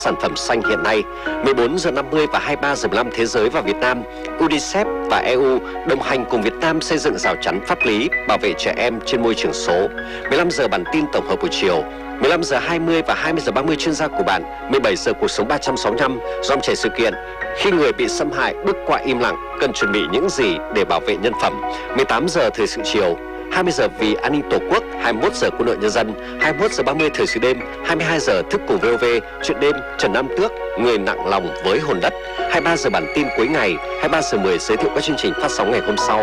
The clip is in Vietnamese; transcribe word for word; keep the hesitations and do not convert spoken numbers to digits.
sản phẩm xanh hiện nay. mười bốn giờ năm mươi và hai mươi ba giờ mười lăm Thế giới và Việt Nam, UNICEF và e u đồng hành cùng Việt Nam xây dựng rào chắn pháp lý bảo vệ trẻ em trên môi trường số. mười lăm giờ bản tin tổng hợp buổi chiều, mười lăm giờ hai mươi và hai mươi giờ ba mươi chuyên gia của bạn, mười bảy giờ cuộc sống ba trăm sáu mươi lăm, dòng chảy sự kiện. Khi người bị xâm hại bước qua im lặng, cần chuẩn bị những gì để bảo vệ nhân phẩm. mười tám giờ thời sự chiều, hai mươi giờ vì an ninh Tổ quốc, hai mươi mốt giờ quân đội nhân dân, hai mươi mốt giờ ba mươi thời sự đêm, hai mươi hai giờ thức cùng vê o vê, chuyện đêm Trần Nam Tước, người nặng lòng với hồn đất, hai mươi ba giờ bản tin cuối ngày, hai mươi ba giờ mười giới thiệu các chương trình phát sóng ngày hôm sau.